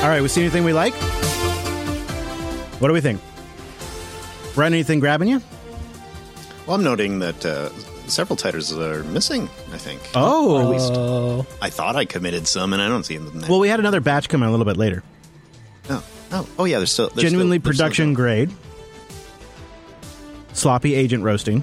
All right, we see anything we like? What do we think? Brent, anything grabbing you? Well, I'm noting that several titles are missing, I think. Oh. Or at least I thought I committed some, and I don't see them there. Well, we had another batch coming a little bit later. Oh, yeah, they're Genuinely production grade. Sloppy agent roasting.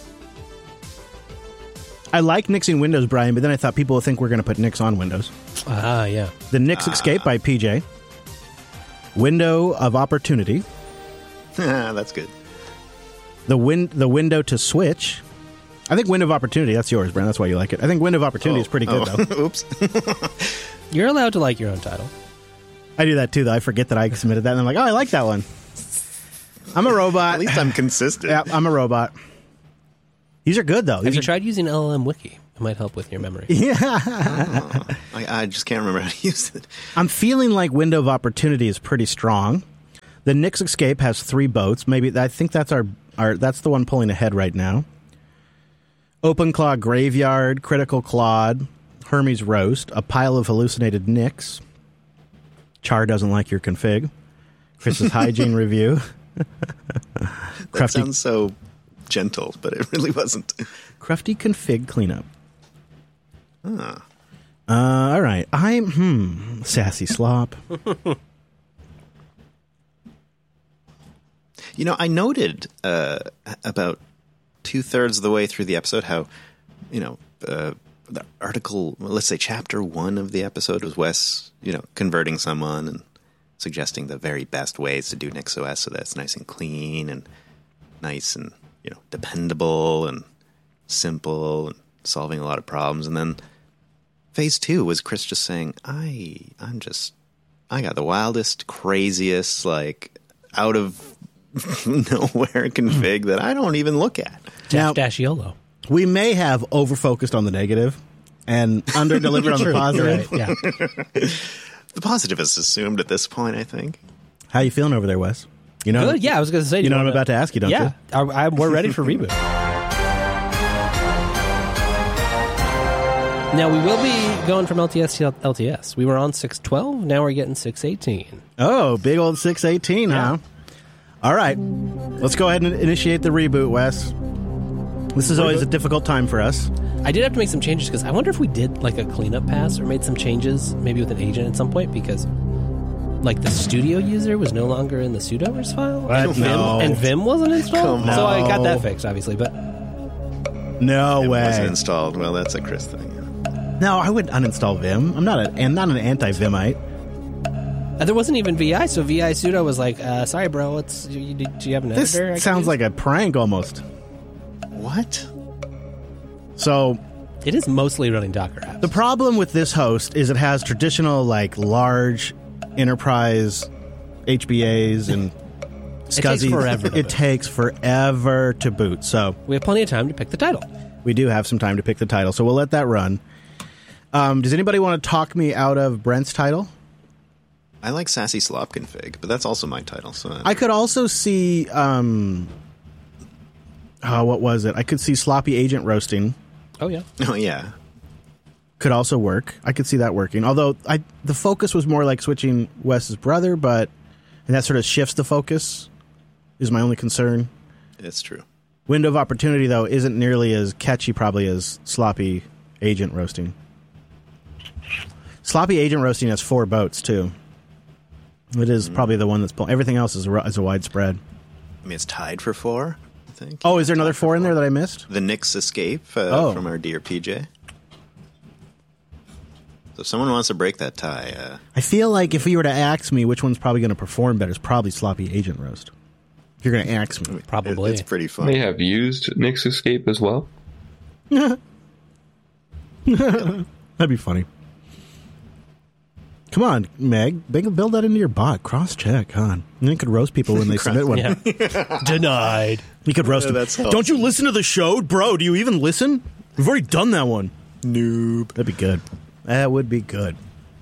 I like nixing Windows, Brian, but then I thought people would think we're going to put Nix on Windows. Yeah. The Nix Escape by PJ. Window of Opportunity. That's good. The window to switch. I think Window of Opportunity, that's yours, Brian. That's why you like it. I think Window of Opportunity is pretty good, though. Oops. You're allowed to like your own title. I do that, too, though. I forget that I submitted that, and I'm like, oh, I like that one. I'm a robot. At least I'm consistent. Yeah, I'm a robot. These are good, though. Have you tried using LLM Wiki? It might help with your memory. Yeah. I just can't remember how to use it. I'm feeling like Window of Opportunity is pretty strong. The Nix Escape has 3 boats. Maybe I think that's our that's the one pulling ahead right now. Open Claw Graveyard, Critical Claude, Hermes Roast, a pile of hallucinated Nix. Char doesn't like your config. Chris's hygiene review. That sounds so gentle, but it really wasn't. Crufty config cleanup. Ah. All right. I'm sassy slop. You know, I noted about 2/3 of the way through the episode how, the article, let's say chapter 1 of the episode was Wes, converting someone and suggesting the very best ways to do NixOS so that it's nice and clean and nice and, dependable and simple and solving a lot of problems. And then phase 2 was Chris just saying, I got the wildest, craziest, out of nowhere config that I don't even look at. Now, Dashiolo. We may have over-focused on the negative and under-delivered on the positive. Right, yeah. The positive is assumed at this point, I think. How you feeling over there, Wes? You know, Good. Yeah, I was going to say. You know what I'm about to ask you, don't you? Yeah, we're ready for reboot. Now, we will be going from LTS to LTS. We were on 6.12. Now we're getting 6.18. Oh, big old 6.18, huh? All right. Let's go ahead and initiate the reboot, Wes. This is always a difficult time for us. I did have to make some changes because I wonder if we did a cleanup pass or made some changes, maybe with an agent at some point, because the studio user was no longer in the sudoers file. What? No. And Vim wasn't installed. Come on. So I got that fixed, obviously, but No It way. wasn't installed. Well, that's a Chris thing. No, I wouldn't uninstall Vim. I'm not an anti-Vimite. there wasn't even VI, so VI sudo was like, sorry, bro, do you have an This editor? sounds like a prank almost. What? So It is mostly running Docker apps. the problem with this host is it has traditional, large enterprise HBAs and SCSI. forever to boot. It takes forever to boot. So We have plenty of time to pick the title. we do have some time to pick the title. So we'll let that run. Does anybody want to talk me out of Brent's title? I like Sassy Slop config, but that's also my title. So I could also see, what was it? I could see Sloppy Agent Roasting. Oh, yeah. Oh, yeah. Could also work. I could see that working. Although the focus was more like switching Wes's brother, and that sort of shifts the focus, is my only concern. It's true. Window of Opportunity, though, isn't nearly as catchy probably as Sloppy Agent Roasting. Sloppy Agent Roasting has 4 boats, too. It is probably the one that's pulling. Everything else is a widespread. I mean, it's tied for 4, I think. Oh, is there another 4 in there that I missed? The Nix Escape from our dear PJ. So if someone wants to break that tie... I feel like if you were to ask me which one's probably going to perform better, it's probably Sloppy Agent Roast. If you're going to ask me. Probably. It's pretty fun. They have used Nix Escape as well. That'd be funny. Come on, Meg. Build that into your bot. Cross-check, huh? And then you could roast people when they submit one. Yeah. Denied. You could roast them. that's Don't you listen to the show? Bro, do you even listen? We've already done that one. Noob. That'd be good. That would be good.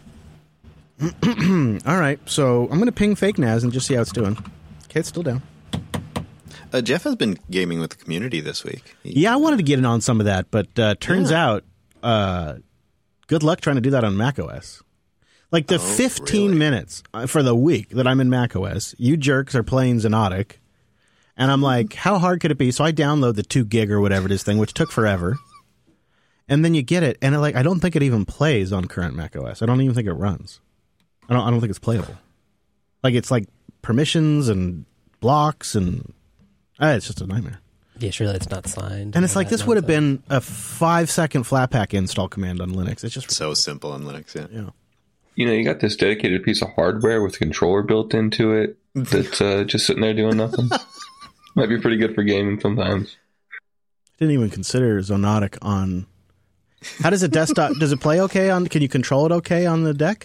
All right, so I'm going to ping Fake Naz and just see how it's doing. Okay, it's still down. Jeff has been gaming with the community this week. Yeah, I wanted to get in on some of that, but turns out, good luck trying to do that on macOS. Like the 15 minutes for the week that I'm in macOS, you jerks are playing Xonotic. And I'm like, how hard could it be? So I download the 2 gig or whatever it is thing, which took forever. And then you get it, and I don't think it even plays on current macOS. I don't even think it runs. I don't think it's playable. Like it's like permissions and blocks, and it's just a nightmare. Yeah, surely it's not signed. And it's like this would have been a 5-second Flatpak install command on Linux. It's just so simple on Linux. Yeah. You know, you got this dedicated piece of hardware with a controller built into it that's just sitting there doing nothing. Might be pretty good for gaming sometimes. Didn't even consider Xonotic on. How does it desktop? Does it play okay on? Can you control it okay on the deck?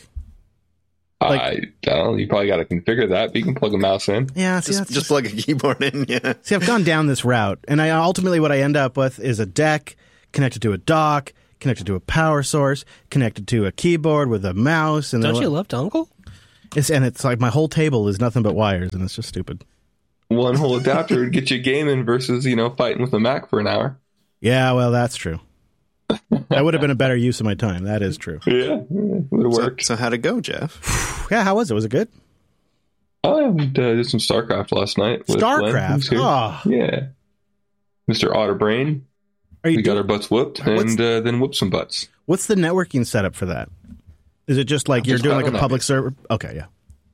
I don't know. You probably got to configure that, but you can plug a mouse in. Yeah, see, just plug a keyboard in. Yeah. See, I've gone down this route, and ultimately what I end up with is a deck connected to a dock, connected to a power source, connected to a keyboard with a mouse. And don't you love dongle? It's like my whole table is nothing but wires, and it's just stupid. One whole adapter would get you gaming versus, fighting with a Mac for an hour. Yeah, well, that's true. That would have been a better use of my time. That is true. Yeah, would have worked. So how'd it go, Jeff? Yeah, how was it? Was it good? I did some StarCraft last night. StarCraft? Oh. Yeah. Mr. Otterbrain. We got our butts whooped and then whooped some butts. What's the networking setup for that? Is it just like you're doing like a public server? Okay, yeah.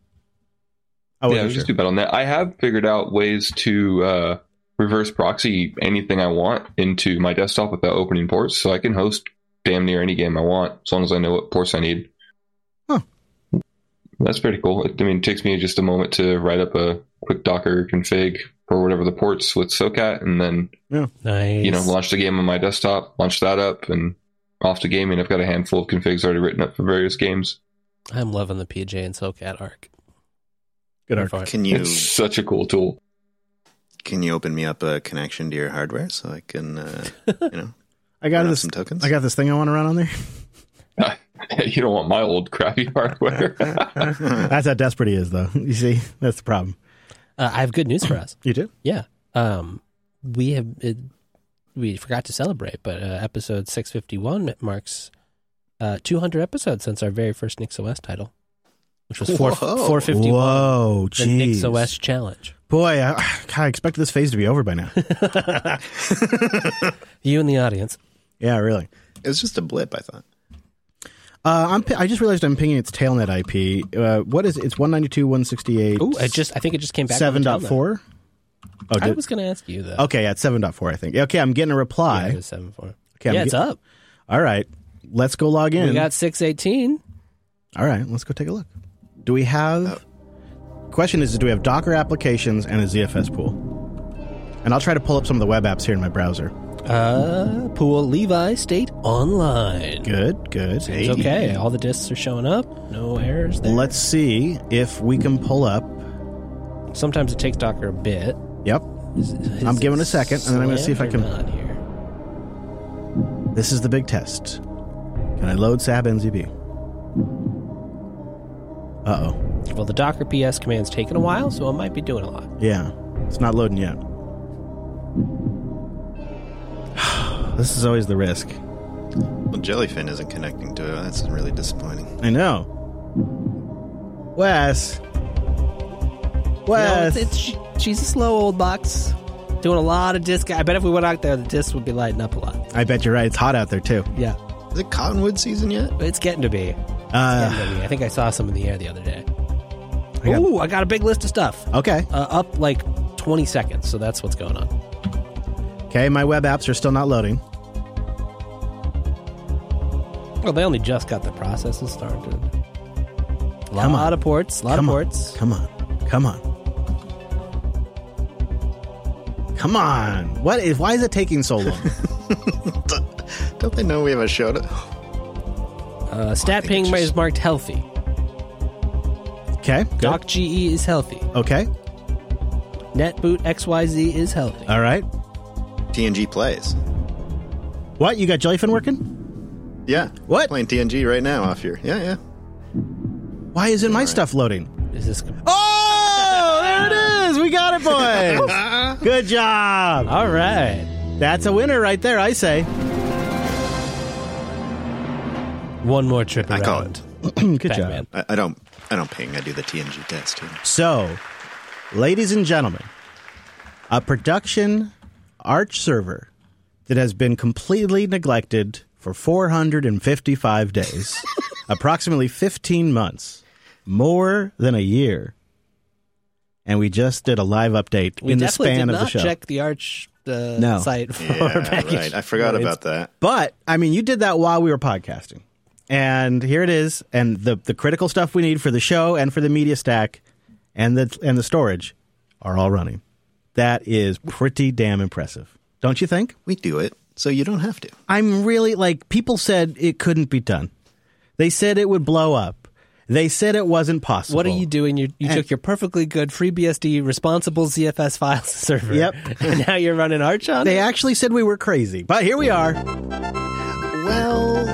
Yeah, just do Battle.net. I have figured out ways to reverse proxy anything I want into my desktop without opening ports, so I can host damn near any game I want as long as I know what ports I need. Huh. That's pretty cool. It takes me just a moment to write up a quick Docker config for whatever the ports with SOCAT, and then nice. Launch the game on my desktop, launch that up, and off to gaming. I've got a handful of configs already written up for various games. I'm loving the PJ and SOCAT arc. Good arc. It's such a cool tool. Can you open me up a connection to your hardware so I can, I got some tokens? I got this thing I want to run on there. You don't want my old crappy hardware. That's how desperate he is, though. You see, that's the problem. I have good news for us. You do? Yeah. We forgot to celebrate, but episode 651 marks 200 episodes since our very first NixOS title, which was 451. Whoa, the NixOS challenge. Boy, I expected this phase to be over by now. You and the audience. Yeah, really. It was just a blip, I thought. I just realized I'm pinging its tailnet IP. What is it? It's 192.168. Oh, I think it just came back. 7.4. Oh, I was going to ask you that. Okay, yeah, it's 7.4, I think. Okay, I'm getting a reply. Yeah, it is 7.4. Okay, it's up. All right, let's go log in. We got 618. All right, let's go take a look. Do we have... Question is, do we have Docker applications and a ZFS pool? And I'll try to pull up some of the web apps here in my browser. Pool Levi State Online. Good. It's okay. All the disks are showing up. No errors there. Let's see if we can pull up. Sometimes it takes Docker a bit. Yep. I'm giving a second, and then I'm going to see if I can... Here? This is the big test. Can I load SAB NZB? Uh-oh. Well, the Docker PS command's taken a while, so it might be doing a lot. Yeah. It's not loading yet. This is always the risk. Well, Jellyfin isn't connecting to it. That's really disappointing. I know. Wes. She's a slow old box. Doing a lot of disk. I bet if we went out there, the disks would be lighting up a lot. I bet you're right. It's hot out there, too. Yeah. Is it cottonwood season yet? It's getting to be. I think I saw some in the air the other day. I got a big list of stuff. Okay. Up like 20 seconds, so that's what's going on. Okay, my web apps are still not loading. Well, they only just got the processes started. A lot of ports. Come on. Why is it taking so long? Don't they know we have a show to... Stat ping is marked healthy. Okay, good. Doc GE is healthy. Okay. Netboot XYZ is healthy. All right. TNG plays. What? You got Jellyfin working? Yeah. What? Playing TNG right now off here. Yeah. Why isn't my stuff loading? Is this... Oh! There it is! We got it, boys! Good job! All right. That's a winner right there, I say. One more trip around. I call it. Good Pac-Man. job. I don't ping. I do the TNG test too. So, ladies and gentlemen, a production Arch server that has been completely neglected for 455 days, approximately 15 months, more than a year. And we just did a live update in the span of the show. We check the Arch site for package. Right. I forgot about that. But, I mean, you did that while we were podcasting. And here it is. And the critical stuff we need for the show and for the media stack and the storage are all running. That is pretty damn impressive. Don't you think? We do it, so you don't have to. I'm really, people said it couldn't be done. They said it would blow up. They said it wasn't possible. What are you doing? You took your perfectly good FreeBSD responsible ZFS files server. Yep. And now you're running Arch on it? They actually said we were crazy, but here we are. Well,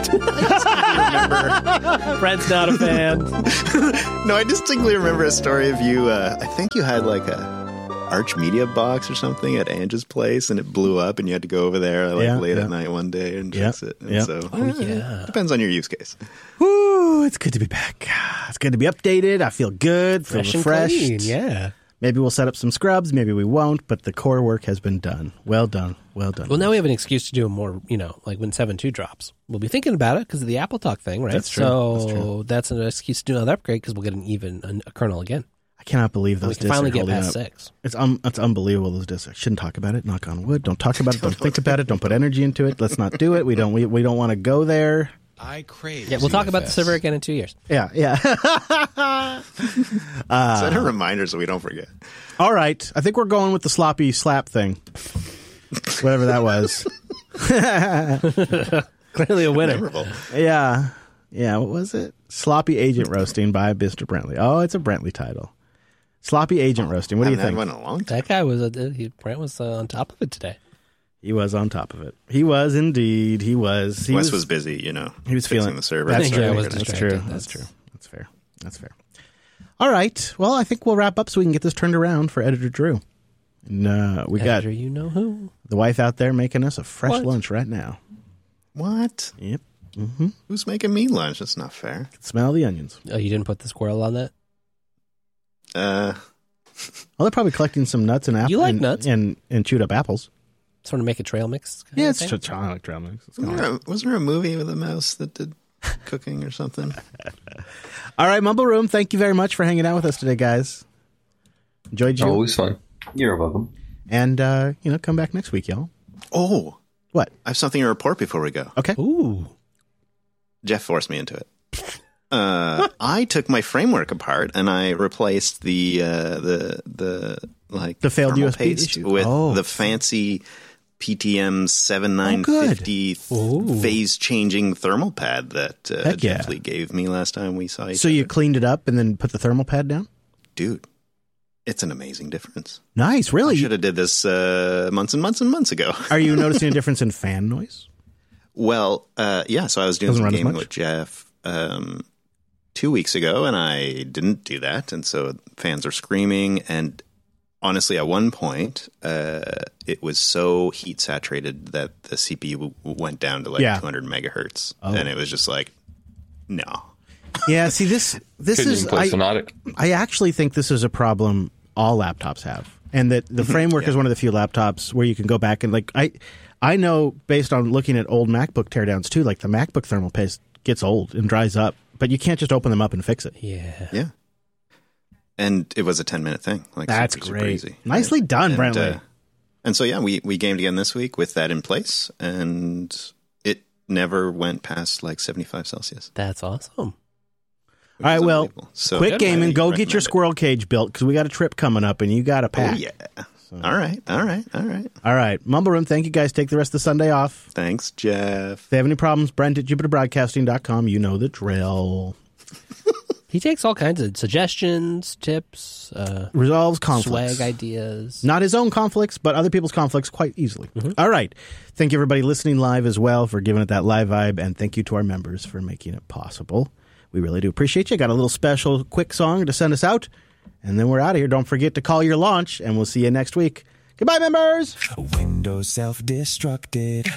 Fred's not a fan. No, I distinctly remember a story of you. I think you had like a Arch Media box or something at Ange's place, and it blew up, and you had to go over there late at night one day and fix it. And so, depends on your use case. Woo, it's good to be back. It's good to be updated. I feel good, feel Fresh refreshed. and clean, yeah. Maybe we'll set up some scrubs. Maybe we won't, but the core work has been done. Well done. Well done. Well, now we have an excuse to do more, like when 7.2 drops. We'll be thinking about it because of the Apple Talk thing, right? That's true. So that's an excuse to do another upgrade because we'll get a kernel again. I cannot believe those we can discs finally are get holding past up. 6. It's unbelievable, those discs. I shouldn't talk about it. Knock on wood. Don't talk about it. Don't think about it. Don't put energy into it. Let's not do it. We don't want to go there. I crave. Yeah, we'll talk about the server again in 2 years. Yeah. Set a reminder so we don't forget. All right. I think we're going with the sloppy slap thing. Whatever that was. Clearly a winner. Memorable. Yeah. Yeah, what was it? Sloppy Agent Roasting by Mr. Brentley. Oh, it's a Brentley title. Sloppy Agent Roasting. What do you think? Went a long time. That guy Brent was on top of it today. He was on top of it. He was indeed. He was. Wes was busy, He was feeling the server. That's true. was That's distracted. true. That's true. That's fair. That's fair. All right. Well, I think we'll wrap up so we can get this turned around for Editor Drew. And we got Editor, you know who? the wife out there making us a fresh What? lunch right now. What? Yep. Who's making me lunch? That's not fair. Smell the onions. Oh, you didn't put the squirrel on that? Oh, they're probably collecting some nuts and apples. You like nuts? And chewed up apples. Sort of make a trail mix? Yeah, it's kind of like trail mix. Wasn't there a movie with a mouse that did cooking or something? All right, Mumble Room, thank you very much for hanging out with us today, guys. Enjoyed you. Always fun. You're welcome. And, come back next week, y'all. Oh. What? I have something to report before we go. Okay. Ooh. Jeff forced me into it. I took my framework apart and I replaced the failed thermal USB paste issue? with Oh. the fancy PTM 7950 phase changing thermal pad that Jeff Lee gave me last time we saw each So other. you cleaned it up and then put the thermal pad down? Dude, it's an amazing difference. Nice, really? I should have did this months and months and months ago. Are you noticing a difference in fan noise? Well, yeah, so I was doing Doesn't some run as gaming much? with Jeff 2 weeks ago, and I didn't do that, and so fans are screaming, and honestly, at one point, it was so heat saturated that the CPU went down to 200 megahertz, and it was just like, no. Yeah, see, this is... I actually think this is a problem all laptops have, and that the framework is one of the few laptops where you can go back and, I know based on looking at old MacBook teardowns too, the MacBook thermal paste gets old and dries up, but you can't just open them up and fix it. Yeah. Yeah. And it was a 10-minute thing. That's super great. easy. Nicely done, Brentley. And so, yeah, we gamed again this week with that in place, and it never went past 75 Celsius. That's awesome. All right, well, so quit gaming. Go get your recommend it. squirrel cage built because we got a trip coming up and you got a pack. Oh, yeah. All right. All right. Mumble Room, thank you guys. Take the rest of the Sunday off. Thanks, Jeff. If they have any problems, Brent at JupiterBroadcasting.com. You know the drill. He takes all kinds of suggestions, tips, Resolves conflicts. swag ideas. Not his own conflicts, but other people's conflicts quite easily. All right. Thank you, everybody listening live as well, for giving it that live vibe. And thank you to our members for making it possible. We really do appreciate you. Got a little special quick song to send us out. And then we're out of here. Don't forget to call your launch, and we'll see you next week. Goodbye, members. Windows self-destructed.